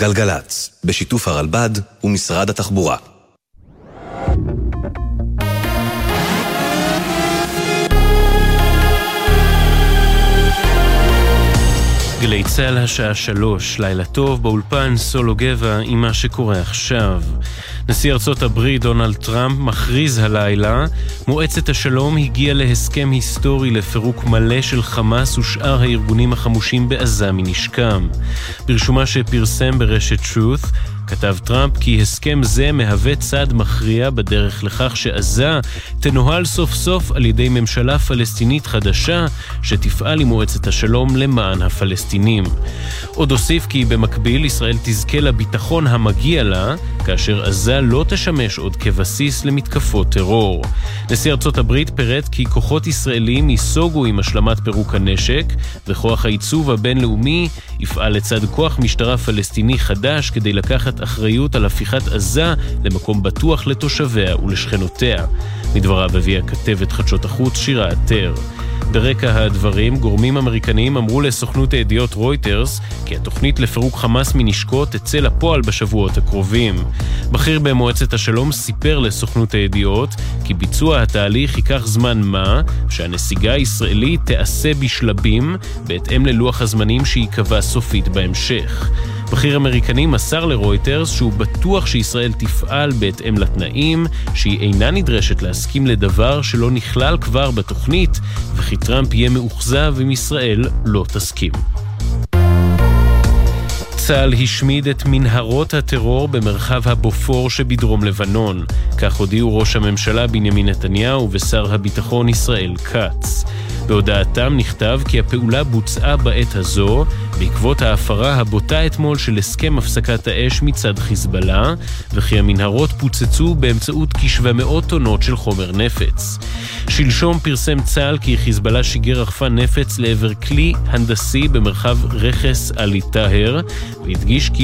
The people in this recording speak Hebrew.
גלגלץ, בשיתוף הרלב"ד ומשרד התחבורה. גלי צהל השעה 3, לילה טוב, באולפן סולו גבע עם מה שקורה עכשיו. נשיא ארצות הברית דונלד טראמפ מכריז הלילה, מועצת השלום הגיעה להסכם היסטורי לפירוק מלא של חמאס ושאר הארגונים החמושים בעזה מנשקם. ברשומה שפרסם ברשת Truth, כתב טראמפ כי הסכם זה מהווה צעד מכריע בדרך לכך שעזה תנוהל סוף סוף על ידי ממשלה פלסטינית חדשה שתפעל עם מועצת השלום למען הפלסטינים. עוד הוסיף כי במקביל ישראל תזכה לביטחון המגיע לה, כאשר עזה לא תשמש עוד כבסיס למתקפות טרור. נשיא ארצות הברית פירט כי כוחות ישראלים ייסוגו עם השלמת פירוק הנשק, וכוח העיצוב הבינלאומי יפעל לצד כוח משטרה פלסטיני חדש כדי לקחת אחריות על הפיכת עזה למקום בטוח לתושביה ולשכנותיה. מדבריו הביאה כתבת חדשות החוץ שירה עטר. ברקע הדברים, גורמים אמריקניים אמרו לסוכנות הידיעות רויטרס כי התוכנית לפירוק חמאס מנשקו תצא לפועל בשבועות הקרובים. בכיר במועצת השלום סיפר לסוכנות הידיעות כי ביצוע התהליך ייקח זמן מה, שהנסיגה הישראלית תעשה בשלבים בהתאם ללוח הזמנים שיקבע סופית בהמשך. בכיר אמריקני מסר לרויטרס שהוא בטוח שישראל תפעל בהתאם לתנאים, שהיא אינה נדרשת להסכים לדבר שלא נכלל כבר בתוכנית, וכי טראמפ יהיה מאוכזב אם ישראל לא תסכים. צה"ל השמיד את מנהרות הטרור במרחב הבופור שבדרום לבנון. כך הודיעו ראש הממשלה בנימין נתניהו ושר הביטחון ישראל כץ. בהודעתם נכתב כי הפעולה בוצעה בעת הזו בעקבות ההפרה הבוטה אתמול של הסכם הפסקת האש מצד חיזבאללה, וכי המנהרות פוצצו באמצעות כ-700 טונות של חומר נפץ. שלשום פרסם צה"ל כי חיזבאללה שיגר רחפן נפץ לעבר כלי הנדסי במרחב רכס עלי טהר, והדגיש כי